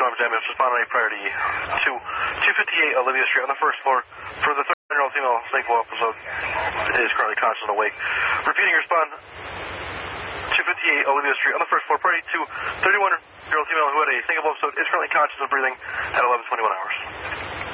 Arms Ambulance, respond on a priority to 258 Olivia Street on the first floor for the 31-year-old female Snakeville episode. Is currently conscious and awake. Repeating, respond 258 Olivia Street on the first floor, priority to 31-year-old female who had a Snakeville episode, is currently conscious and breathing at 11:21 hours.